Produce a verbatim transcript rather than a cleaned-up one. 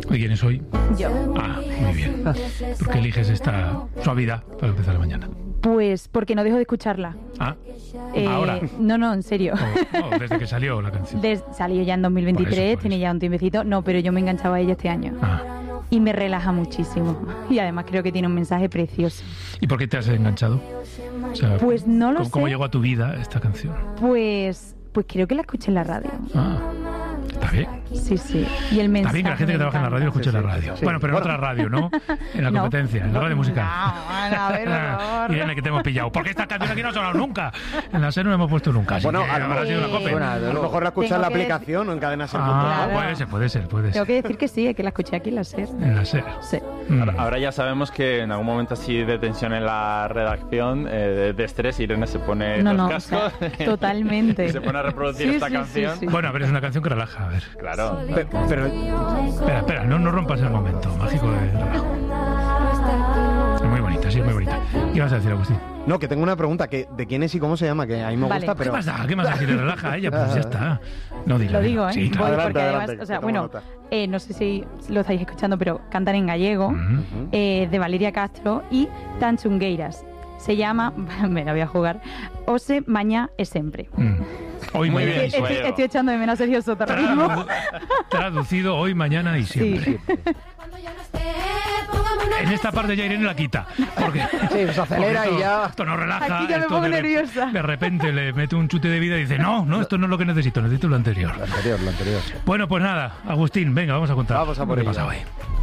¿Y quién es hoy? Yo. Ah, muy bien. ¿Por qué eliges esta suavidad para empezar la mañana? Pues porque no dejo de escucharla. Ah, Eh, ahora. No, no, en serio. Oh, oh, desde que salió la canción. Des- salió ya en dos mil veintitrés, Por eso, por tiene eso. ya un tiempecito. No, pero yo me enganchaba a ella este año. Ah. Y me relaja muchísimo. Y además creo que tiene un mensaje precioso. ¿Y por qué te has enganchado? O sea, Pues no lo ¿cómo, ¿Cómo sé. llegó a tu vida esta canción? Pues, pues creo que la escuché en la radio. Ah, está bien. Sí, sí. Y el mensaje. Está bien que la gente que me trabaja en la radio encanta. escuche Sí, la sí, radio. sí. Bueno, pero en Bueno. otra radio, ¿no? En la No. competencia, en la radio musical. No, bueno, a ver, por favor. Irene, que te hemos pillado. Porque esta canción aquí no ha sonado nunca. En la SER no la hemos puesto nunca. Así Bueno, que a lo habrá mejor- sido una cope. Bueno, a lo mejor la escuchas en Tengo la que aplicación o en cadena ser. Ah, Claro. puede ser, puede ser, puede Tengo ser. que decir que sí, que la escuché aquí en la SER. En la SER. Sí. Mm. Ahora, ahora ya sabemos que en algún momento así de tensión en la redacción, eh, de, de estrés, Irene se pone No, los no, o cascos sea, totalmente. y se pone a reproducir Sí, esta sí, sí, canción. sí. Bueno, a ver, es una canción que relaja. A ver. Claro. Pe- Pero, Espera, espera, no, no rompas el momento mágico de relajo. Es muy bonita, sí, es muy bonita. ¿Qué vas a decir, Agustín? no, que tengo una pregunta, que ¿de quién es y cómo se llama? Que a mí me Vale. gusta, ¿Qué pero... más da? ¿Qué más da? Si le relaja a ella, pues ya está. No, dilo. Lo dilo. digo, ¿eh? Sí, claro. Voy, Adelante, porque además, adelante, o sea, que tomo bueno, nota. eh, no sé si lo estáis escuchando, pero cantan en gallego, Ujú. eh, de Valeria Castro y Tanchungueiras. Se llama, me la voy a jugar, Ose Mañá e Sempre. Mm. Hoy, Muy mañana bien, y Estoy, siempre. estoy echando de menos a Sergio Sota ahora mismo. Tradu- Traducido hoy, mañana y siempre. En esta parte ya Irene la quita. Porque, Sí, se acelera porque y esto, ya... Esto no relaja. Aquí ya me esto pongo de, nerviosa. De repente le mete un chute de vida y dice, no, no, esto no es lo que necesito, necesito lo anterior. Lo anterior, lo anterior. Bueno, pues nada, Agustín, venga, vamos a contar. Vamos a por qué ello. pasa hoy.